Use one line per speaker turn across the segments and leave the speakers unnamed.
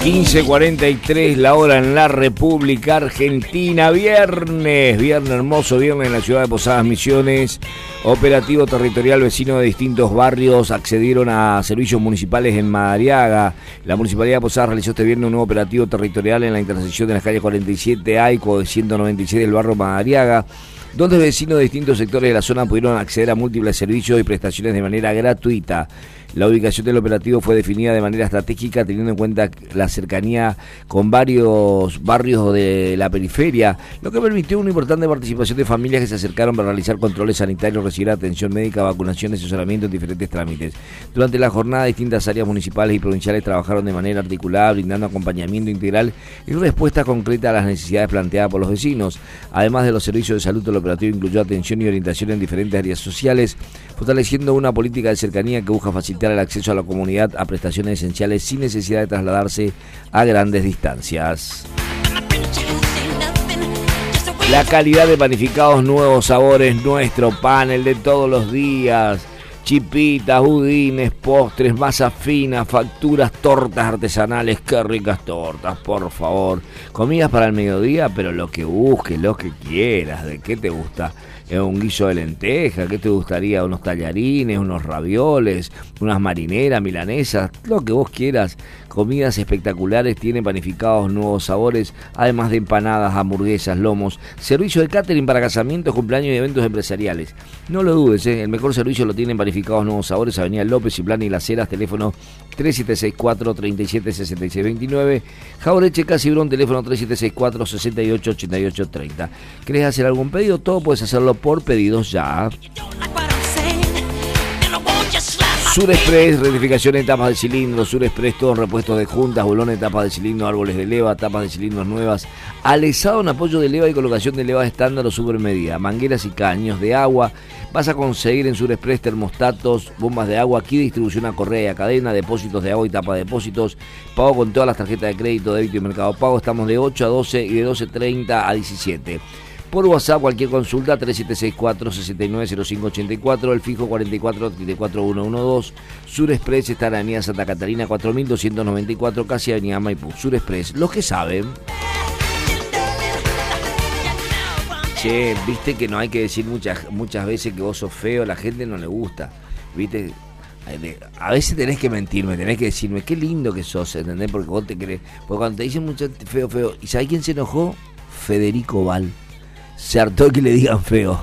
15:43 la hora en la República Argentina. Viernes hermoso, viernes en la ciudad de Posadas Misiones. Operativo territorial, vecinos de distintos barrios accedieron a servicios municipales en Madariaga. La Municipalidad de Posadas realizó este viernes un nuevo operativo territorial en la intersección de las calles 47A y 196 del barrio Madariaga, donde vecinos de distintos sectores de la zona pudieron acceder a múltiples servicios y prestaciones de manera gratuita. La ubicación del operativo fue definida de manera estratégica, teniendo en cuenta la cercanía con varios barrios de la periferia, lo que permitió una importante participación de familias que se acercaron para realizar controles sanitarios, recibir atención médica, vacunación, asesoramiento en diferentes trámites. Durante la jornada, distintas áreas municipales y provinciales trabajaron de manera articulada, brindando acompañamiento integral y respuesta concreta a las necesidades planteadas por los vecinos. Además de los servicios de salud, el operativo incluyó atención y orientación en diferentes áreas sociales, fortaleciendo una política de cercanía que busca facilitar el acceso a la comunidad a prestaciones esenciales sin necesidad de trasladarse a grandes distancias. La calidad de panificados, nuevos sabores, nuestro pan, el de todos los días. Chipitas, budines, postres, masa fina, facturas, tortas artesanales. Qué ricas tortas, por favor. Comidas para el mediodía, pero lo que busques, lo que quieras. ¿De qué te gusta? Un guiso de lenteja, ¿qué te gustaría? Unos tallarines, unos ravioles, unas marineras, milanesas, lo que vos quieras. Comidas espectaculares, tiene panificados, nuevos sabores, además de empanadas, hamburguesas, lomos. Servicio de catering para casamientos, cumpleaños y eventos empresariales. No lo dudes, el mejor servicio lo tienen panificados, nuevos sabores, Avenida López y Plana y Las Heras, teléfono 3764-376629. Jaureche Casibrón, teléfono 3764-688830. ¿Querés hacer algún pedido? Todo puedes hacerlo por pedidos ya. Surexpress, rectificación en tapas de cilindro. Surexpress, todo en repuestos de juntas, bolones, tapas de cilindro, árboles de leva, tapas de cilindros nuevas, alezado en apoyo de leva y colocación de leva estándar o supermedida, mangueras y caños de agua. Vas a conseguir en Surexpress termostatos, bombas de agua, aquí distribución a correa y a cadena, depósitos de agua y tapa de depósitos, pago con todas las tarjetas de crédito, débito y mercado pago. Estamos de 8 a 12 y de 12:30 a 17. Por WhatsApp, cualquier consulta, 3764-690584, el fijo 44-34112. Surexpress está en la avenida Santa Catarina, 4294, casi avenida Maipú. Surexpress, los que saben. Che, viste que no hay que decir muchas veces que vos sos feo, a la gente no le gusta, viste. A veces tenés que mentirme, tenés que decirme, qué lindo que sos, ¿entendés? Porque vos te crees. Porque cuando te dicen mucho feo, ¿y sabés quién se enojó? Federico Val. Se hartó que le digan feo.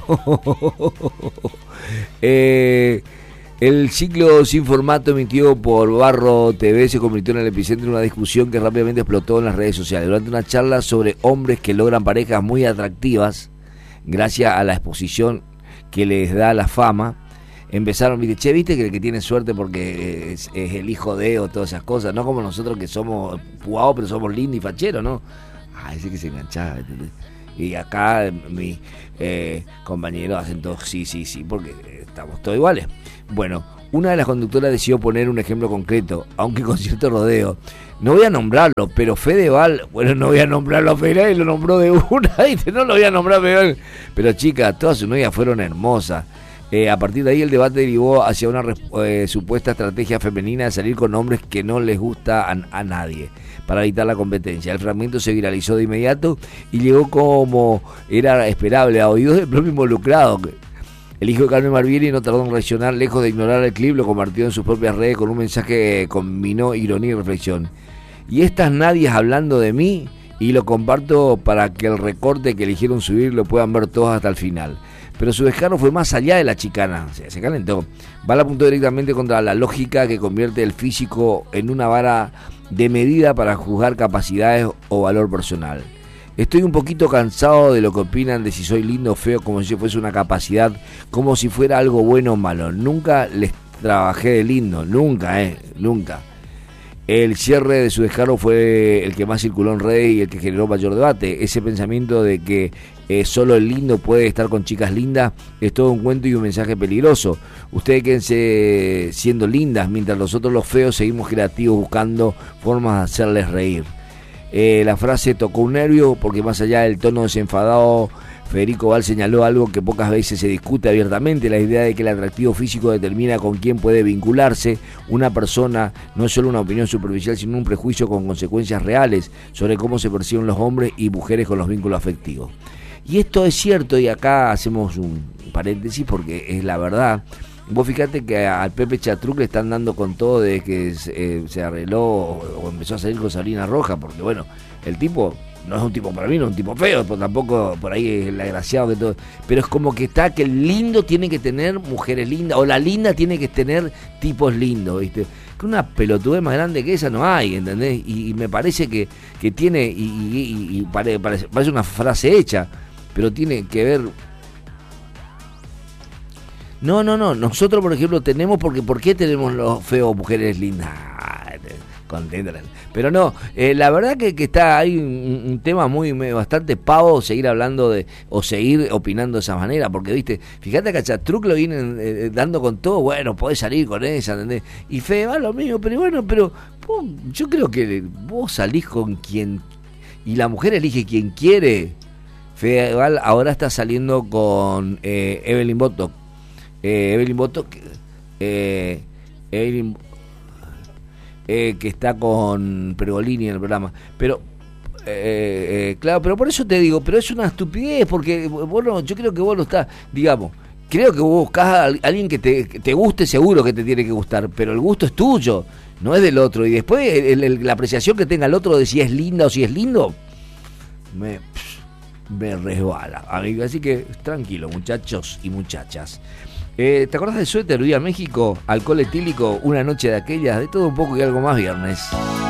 El ciclo sin formato emitido por Barro TV se convirtió en el epicentro de una discusión que rápidamente explotó en las redes sociales. Durante una charla sobre hombres que logran parejas muy atractivas gracias a la exposición que les da la fama, empezaron, viste que el que tiene suerte porque es el hijo de o todas esas cosas, no como nosotros que somos puados pero somos lindos y facheros, ¿no? Ese que se enganchaba, ¿entendés? Y acá mis compañeros hacen todo sí, porque estamos todos iguales. Bueno, una de las conductoras decidió poner un ejemplo concreto, aunque con cierto rodeo. No voy a nombrarlo, pero Fedeval, bueno, no voy a nombrarlo a Fedeval y lo nombró de una, ¿viste? No lo voy a nombrar a Fedeval. Pero chicas, todas sus novias fueron hermosas. A partir de ahí el debate derivó hacia una supuesta estrategia femenina de salir con hombres que no les gusta a nadie, para evitar la competencia. El fragmento se viralizó de inmediato y llegó, como era esperable, a oídos del propio involucrado. El hijo de Carmen Barbieri no tardó en reaccionar, lejos de ignorar el clip, lo compartió en sus propias redes con un mensaje que combinó ironía y reflexión. Y estas nadies hablando de mí, y lo comparto para que el recorte que eligieron subir lo puedan ver todos hasta el final. Pero su descaro fue más allá de la chicana, o sea, se calentó. Bala apuntó directamente contra la lógica que convierte el físico en una vara de medida para juzgar capacidades o valor personal. Estoy un poquito cansado de lo que opinan de si soy lindo o feo, como si fuese una capacidad, como si fuera algo bueno o malo. Nunca les trabajé de lindo, nunca. El cierre de su descargo fue el que más circuló en redes y el que generó mayor debate. Ese pensamiento de que solo el lindo puede estar con chicas lindas es todo un cuento y un mensaje peligroso. Ustedes quédense siendo lindas, mientras nosotros los feos seguimos creativos buscando formas de hacerles reír. La frase tocó un nervio porque más allá del tono desenfadado, Federico Val señaló algo que pocas veces se discute abiertamente, la idea de que el atractivo físico determina con quién puede vincularse una persona. No es solo una opinión superficial, sino un prejuicio con consecuencias reales sobre cómo se perciben los hombres y mujeres con los vínculos afectivos. Y esto es cierto, y acá hacemos un paréntesis porque es la verdad. Vos fíjate que al Pepe Chatruc le están dando con todo de que se arregló o empezó a salir con Sabrina Roja, porque bueno, el tipo no es un tipo, para mí no es un tipo feo, pero tampoco por ahí es el agraciado que todo, pero es como que está que el lindo tiene que tener mujeres lindas, o la linda tiene que tener tipos lindos, ¿viste? Que una pelotudez más grande que esa no hay, ¿entendés? Y me parece que tiene, y parece una frase hecha, pero tiene que ver. No, nosotros por ejemplo tenemos, porque ¿por qué tenemos los feos mujeres lindas? Contentas. Pero no, la verdad que está hay un tema bastante pavo seguir hablando o seguir opinando de esa manera, porque viste, fíjate que a Chatruc lo vienen dando con todo, bueno, podés salir con esa, ¿entendés? Y Fede va lo mismo, pero bueno, vos, yo creo que vos salís con quien, y la mujer elige quien quiere. Fedeval ahora está saliendo con Evelyn Boto, que está con Pergolini en el programa, pero claro, pero por eso te digo, pero es una estupidez, porque bueno, yo creo que vos lo estás, digamos, creo que vos buscás a alguien que te guste, seguro que te tiene que gustar, pero el gusto es tuyo, no es del otro, y después la apreciación que tenga el otro de si es linda o si es lindo, me resbala, amigo. Así que tranquilo, muchachos y muchachas. ¿Te acordás del suéter? Vía México, alcohol etílico, una noche de aquellas, de todo un poco y algo más viernes.